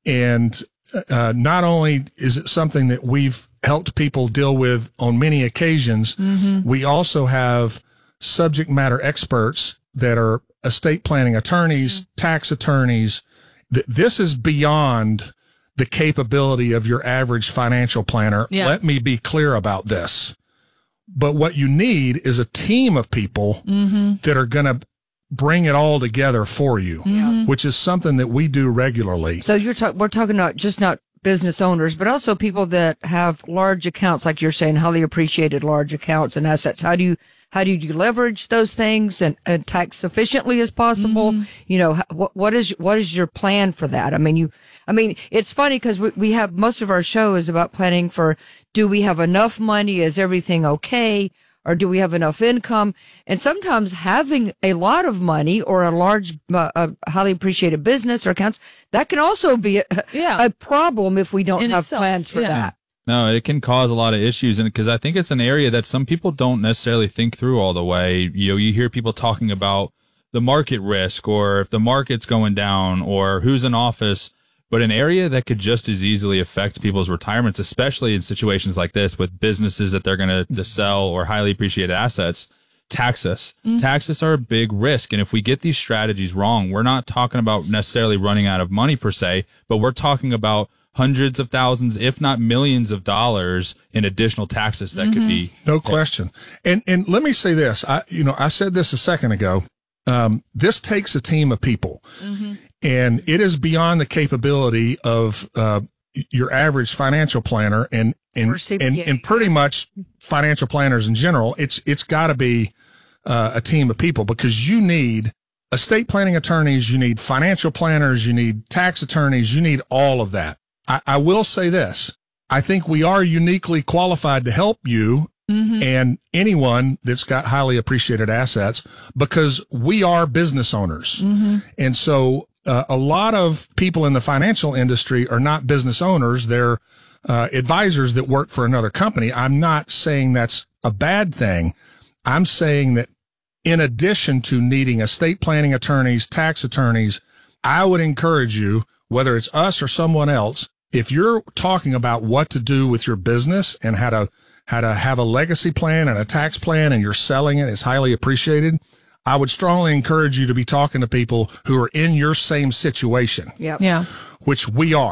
and Uh, not only is it something that we've helped people deal with on many occasions, mm-hmm. we also have subject matter experts that are estate planning attorneys, mm-hmm. tax attorneys. Th- this is beyond the capability of your average financial planner. Yeah. Let me be clear about this. But what you need is a team of people mm-hmm. that are going to bring it all together for you, mm-hmm. which is something that we do regularly. So you're talking, we're talking about just not business owners, but also people that have large accounts, like you're saying, highly appreciated large accounts and assets. How do you, how do you leverage those things and, and tax efficiently as possible? Mm-hmm. You know, what, what is, what is your plan for that? I mean, you, I mean, it's funny because we, we have, most of our show is about planning for, do we have enough money? Is everything okay? Or do we have enough income? And sometimes having a lot of money or a large, uh, a highly appreciated business or accounts, that can also be a, yeah. a problem if we don't In have itself, plans for yeah. that. No, it can cause a lot of issues, and because I think it's an area that some people don't necessarily think through all the way. You know, you hear people talking about the market risk, or if the market's going down, or who's in office. But an area that could just as easily affect people's retirements, especially in situations like this with businesses that they're going to sell or highly appreciated assets, taxes. Mm-hmm. Taxes are a big risk. And if we get these strategies wrong, we're not talking about necessarily running out of money per se, but we're talking about hundreds of thousands, if not millions of dollars in additional taxes that mm-hmm. could be. No question. And, and let me say this, I, you know, I said this a second ago. Um, this takes a team of people. Mm-hmm. And it is beyond the capability of uh, your average financial planner and and, and and pretty much financial planners in general. It's it's got to be uh, a team of people, because you need estate planning attorneys, you need financial planners, you need tax attorneys, you need all of that. I, I will say this. I think we are uniquely qualified to help you mm-hmm. and anyone that's got highly appreciated assets, because we are business owners. Mm-hmm. And so Uh, a lot of people in the financial industry are not business owners. They're uh, advisors that work for another company. I'm not saying that's a bad thing. I'm saying that in addition to needing estate planning attorneys, tax attorneys, I would encourage you, whether it's us or someone else, if you're talking about what to do with your business and how to how to have a legacy plan and a tax plan, and you're selling it, it's highly appreciated, I would strongly encourage you to be talking to people who are in your same situation. Yep. Yeah. Which we are.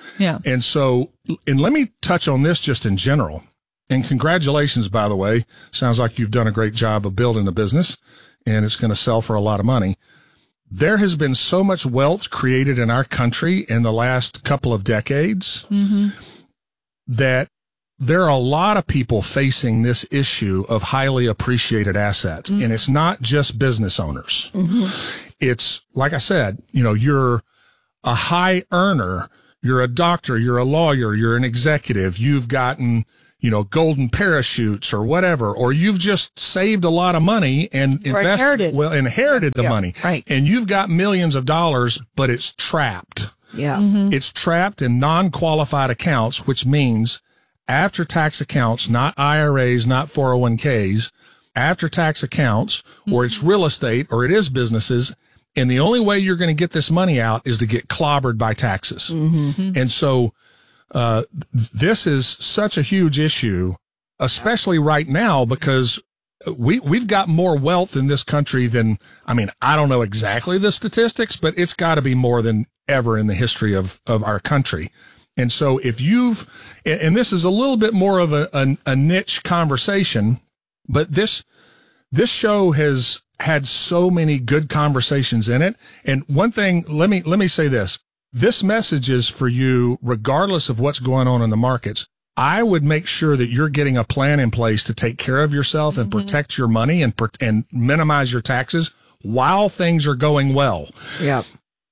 Yeah. And so, and let me touch on this just in general. And congratulations, by the way. Sounds like you've done a great job of building a business, and it's going to sell for a lot of money. There has been so much wealth created in our country in the last couple of decades Mm-hmm. that there are a lot of people facing this issue of highly appreciated assets. Mm-hmm. And it's not just business owners. Mm-hmm. It's, like I said, you know, you're a high earner, you're a doctor, you're a lawyer, you're an executive, you've gotten, you know, golden parachutes or whatever, or you've just saved a lot of money and Or invested, inherited. well, inherited the Yeah, money. right. And you've got millions of dollars, but it's trapped. Yeah. Mm-hmm. It's trapped in non-qualified accounts, which means after-tax accounts, not I R As, not four oh one k's, after-tax accounts, or it's real estate, or it is businesses, and the only way you're going to get this money out is to get clobbered by taxes. Mm-hmm. And so uh, this is such a huge issue, especially right now, because we, we've got more wealth in this country than, I mean, I don't know exactly the statistics, but it's got to be more than ever in the history of, of our country. And so if you've, and this is a little bit more of a, a, a niche conversation, but this, this show has had so many good conversations in it. And one thing, let me, let me say this. This message is for you, regardless of what's going on in the markets. I would make sure that you're getting a plan in place to take care of yourself and protect your money and, and minimize your taxes while things are going well. Yeah.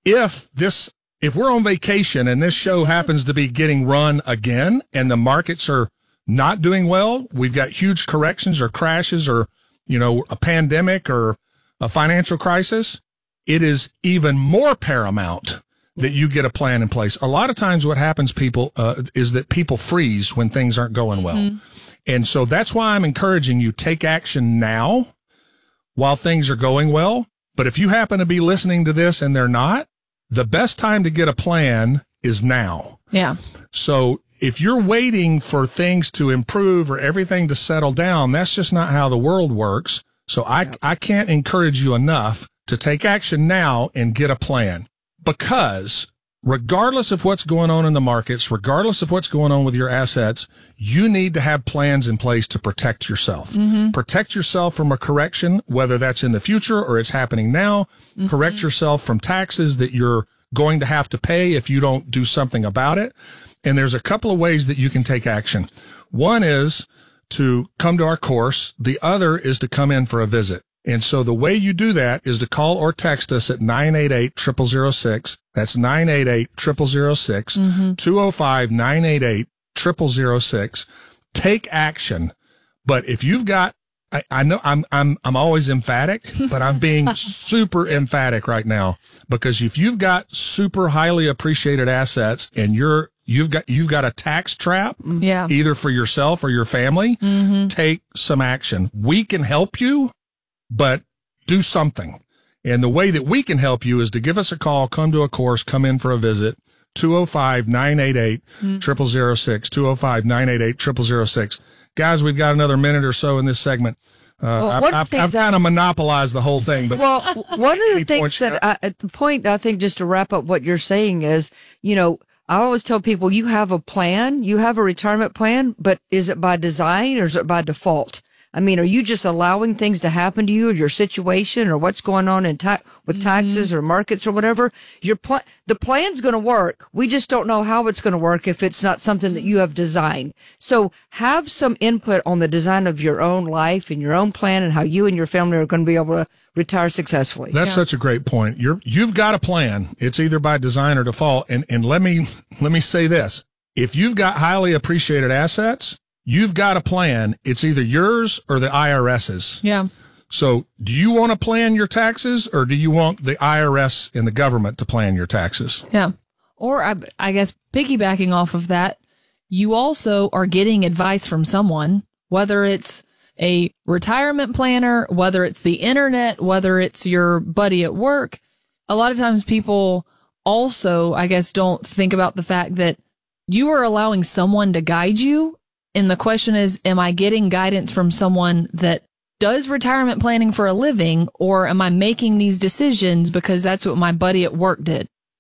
If this, if we're on vacation and this show happens to be getting run again and the markets are not doing well, we've got huge corrections or crashes or, you know, a pandemic or a financial crisis, it is even more paramount that you get a plan in place. A lot of times what happens, people, uh, is that people freeze when things aren't going well. Mm-hmm. And so that's why I'm encouraging you, take action now while things are going well. But if you happen to be listening to this and they're not, the best time to get a plan is now. Yeah. So if you're waiting for things to improve or everything to settle down, that's just not how the world works. So I, I can't encourage you enough to take action now and get a plan, because regardless of what's going on in the markets, regardless of what's going on with your assets, you need to have plans in place to protect yourself. Mm-hmm. Protect yourself from a correction, whether that's in the future or it's happening now. Mm-hmm. Correct yourself from taxes that you're going to have to pay if you don't do something about it. And there's a couple of ways that you can take action. One is to come to our course. The other is to come in for a visit. And so the way you do that is to call or text us at nine eight eight, zero zero zero six. That's nine eight eight, zero zero zero six, Mm-hmm. two oh five, nine eight eight, zero zero zero six. Take action. But if you've got, I, I know I'm, I'm, I'm always emphatic, but I'm being super emphatic right now, because if you've got super highly appreciated assets and you're, you've got, you've got a tax trap, Yeah. either for yourself or your family, Mm-hmm. take some action. We can help you, but do something. And the way that we can help you is to give us a call, come to a course, come in for a visit, two oh five, nine eight eight, zero zero zero six, two oh five, nine eight eight, zero zero zero six. Guys, we've got another minute or so in this segment. Uh, Well, I've, one of the I've, things I've kind of monopolized the whole thing, but Well, one of the Any things points, that I, at the point, I think, just to wrap up what you're saying is, you know, I always tell people you have a plan, you have a retirement plan, but is it by design or is it by default? I mean, are you just allowing things to happen to you or your situation or what's going on in ta- with taxes or markets or whatever? Your pl- the plan's going to work. We just don't know how it's going to work if it's not something that you have designed. So have some input on the design of your own life and your own plan and how you and your family are going to be able to retire successfully. That's such a great point. You're, you've got a plan. It's either by design or default. And, and let me, let me say this. If you've got highly appreciated assets, you've got a plan. It's either yours or the I R S's. Yeah. So do you want to plan your taxes, or do you want the I R S and the government to plan your taxes? Yeah. Or I, I guess piggybacking off of that, you also are getting advice from someone, whether it's a retirement planner, whether it's the internet, whether it's your buddy at work. A lot of times people also, I guess, don't think about the fact that you are allowing someone to guide you. And the question is, am I getting guidance from someone that does retirement planning for a living, or am I making these decisions because that's what my buddy at work did?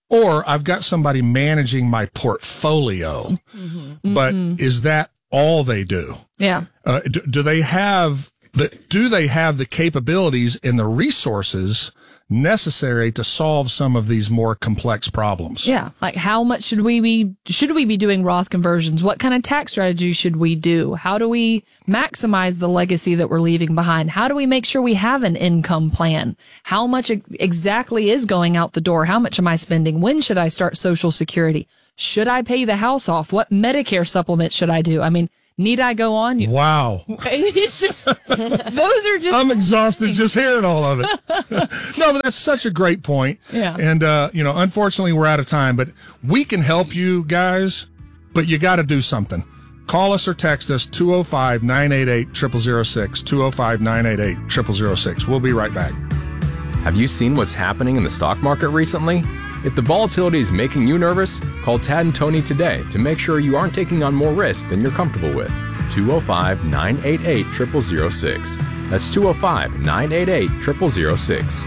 Or I've got somebody managing my portfolio, Mm-hmm. but Mm-hmm. is that all they do? Yeah. Uh, do, do they have the, do they have the capabilities and the resources necessary to solve some of these more complex problems? Yeah. Like how much should we be, should we be doing Roth conversions? What kind of tax strategy should we do? How do we maximize the legacy that we're leaving behind? How do we make sure we have an income plan? How much ex- exactly is going out the door? How much am I spending? When should I start Social Security? Should I pay the house off? What Medicare supplement should I do? I mean, need I go on? Wow. It's just, those are just. I'm exhausted just hearing all of it. No, but that's such a great point. Yeah. And, uh, you know, unfortunately we're out of time, but we can help you guys, but you got to do something. Call us or text us two oh five, nine eight eight, zero zero zero six, two oh five, nine eight eight, zero zero zero six. We'll be right back. Have you seen what's happening in the stock market recently? If the volatility is making you nervous, call Tad and Tony today to make sure you aren't taking on more risk than you're comfortable with. two oh five, nine eight eight, zero zero zero six. That's two oh five, nine eight eight, zero zero zero six.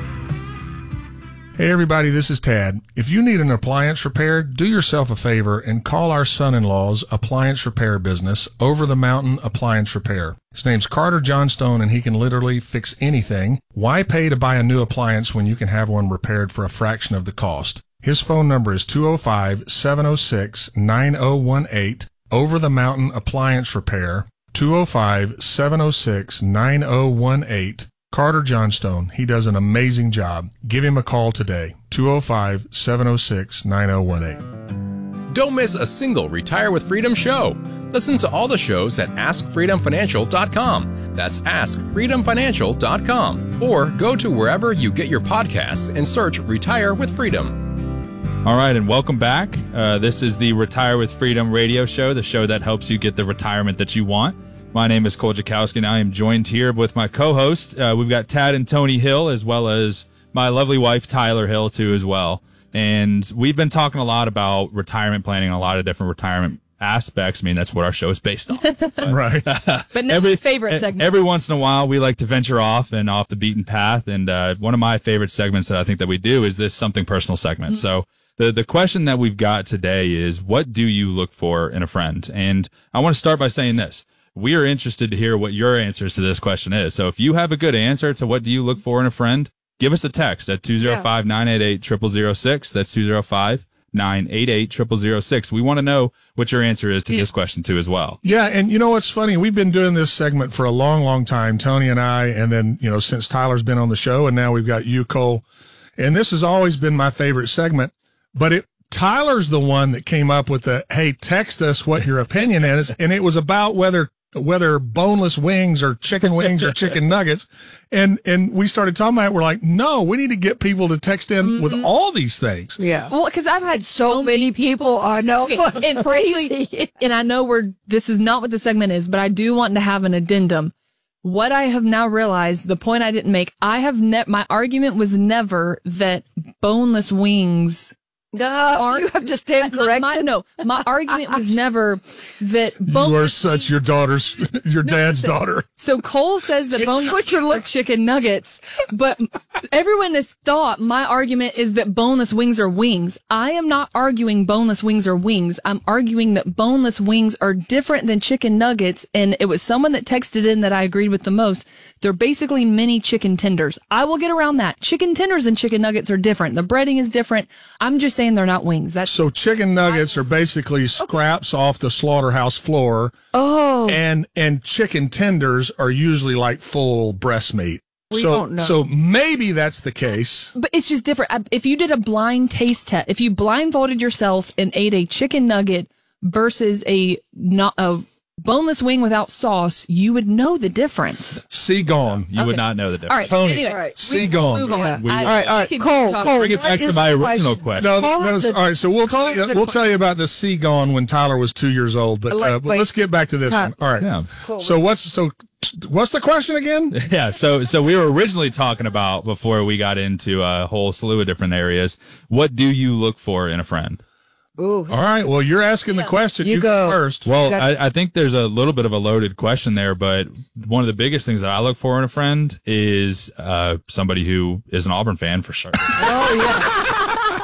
Hey everybody, this is Tad. If you need an appliance repaired, do yourself a favor and call our son-in-law's appliance repair business, Over the Mountain Appliance Repair. His name's Carter Johnstone and he can literally fix anything. Why pay to buy a new appliance when you can have one repaired for a fraction of the cost? His phone number is two oh five, seven oh six, nine oh one eight, Over the Mountain Appliance Repair, two oh five, seven oh six, nine oh one eight. Carter Johnstone, he does an amazing job. Give him a call today, two oh five, seven oh six, nine oh one eight. Don't miss a single Retire with Freedom show. Listen to all the shows at ask freedom financial dot com. That's ask freedom financial dot com. Or go to wherever you get your podcasts and search Retire with Freedom. All right, and welcome back. Uh, this is the Retire with Freedom radio show, the show that helps you get the retirement that you want. My name is Cole Jakowski, and I am joined here with my co-host. Uh, we've got Tad and Tony Hill, as well as my lovely wife, Tyler Hill, too, as well. And we've been talking a lot about retirement planning and a lot of different retirement aspects. I mean, that's what our show is based on. But, right. But not every favorite segment. Every once in a while, we like to venture off and off the beaten path. And uh, one of my favorite segments that I think that we do is this Something Personal segment. Mm-hmm. So the the question that we've got today is, what do you look for in a friend? And I want to start by saying this. We are interested to hear what your answers to this question is. So if you have a good answer to what do you look for in a friend, give us a text at two oh five, nine eight eight, zero zero zero six. That's two oh five, nine eight eight, zero zero zero six. We want to know what your answer is to yeah. this question too as well. Yeah, and you know what's funny? We've been doing this segment for a long, long time, Tony and I, and then, you know, since Tyler's been on the show, and now we've got you, Cole. And this has always been my favorite segment, but it Tyler's the one that came up with the, hey, text us what your opinion is, and it was about whether whether boneless wings or chicken wings or chicken nuggets. And, and we started talking about it. We're like, no, we need to get people to text in mm-hmm. with all these things. Yeah. Well, cause I've had so many people. I know. Okay, and crazy. And I know we're, this is not what the segment is, but I do want to have an addendum. What I have now realized, the point I didn't make, I have ne- my argument was never that boneless wings No, you have to stand corrected. My, no, my argument was never that boneless. You are such your daughter's, your no, dad's listen, daughter. So Cole says that boneless are chicken nuggets, but everyone has thought my argument is that boneless wings are wings. I am not arguing boneless wings are wings. I'm arguing that boneless wings are different than chicken nuggets, and it was someone that texted in that I agreed with the most. They're basically mini chicken tenders. I will get around that. Chicken tenders and chicken nuggets are different. The breading is different. I'm just saying they're not wings. That's so chicken nuggets are basically scraps okay. off the slaughterhouse floor. Oh, and and chicken tenders are usually like full breast meat. We so don't know. so maybe that's the case. But it's just different. If you did a blind taste test, if you blindfolded yourself and ate a chicken nugget versus a not a boneless wing without sauce, you would know the difference. See gone. You okay. would not know the difference. All right. Tony, anyway, all right. See gone. Move on. Yeah. We, I, all right. All right. Cole, Cole, bring it back to my original question. No, no, no, all right. So we'll tell you, we'll tell you about the see gone when Tyler was two years old. But, uh, but let's get back to this one. All right. Yeah. Cool. So what's so what's the question again? Yeah. So so we were originally talking about, before we got into a whole slew of different areas, what do you look for in a friend? Ooh. All right. Well, you're asking yeah. the question. You, you go first. Well, I, I think there's a little bit of a loaded question there, but one of the biggest things that I look for in a friend is uh, somebody who is an Auburn fan for sure. Oh, yeah.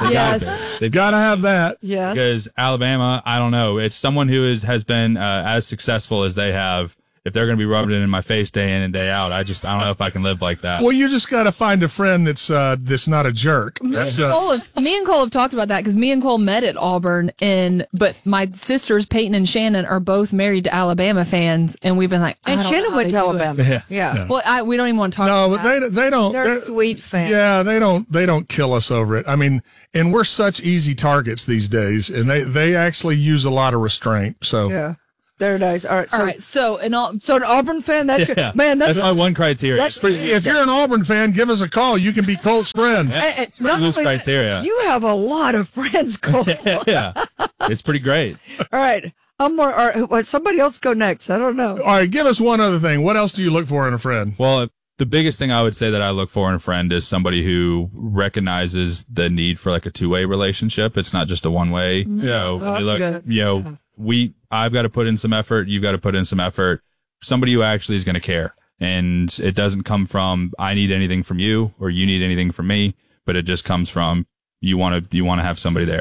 They Yes. got to. They've got to have that. Yes. Because Alabama, I don't know. It's someone who is, has been uh, as successful as they have. If they're going to be rubbing it in my face day in and day out, I just I don't know if I can live like that. Well, you just got to find a friend that's uh, that's not a jerk. That's me, and uh, Cole have, me and Cole have talked about that because me and Cole met at Auburn, and but my sisters Peyton and Shannon are both married to Alabama fans, and we've been like, I And don't know Shannon how went they to do it. Alabama. Yeah. Yeah. Yeah. Well, I, we don't even want to talk. no, about but that. they they don't. They're sweet fans. Yeah, they don't they don't kill us over it. I mean, and we're such easy targets these days, and they they actually use a lot of restraint. So Yeah. There it is. All right. So, All right, so an all, so an Auburn fan, that Yeah. man, that's, That's my one criteria. that's- It's pretty, if you're an Auburn fan, give us a call. You can be Colt's friend. eh, eh, not loose only- criteria. You have a lot of friends, Cole. yeah, it's pretty great. All right. I'm more, all right, well, somebody else go next. I don't know. All right, give us one other thing. What else do you look for in a friend? Well, the biggest thing I would say that I look for in a friend is somebody who recognizes the need for like a two-way relationship. It's not just a one-way. You know, Oh, that's look, good. you know, we, I've got to put in some effort. You've got to put in some effort. Somebody who actually is going to care. And it doesn't come from, I need anything from you or you need anything from me, but it just comes from, you want to, you want to have somebody there.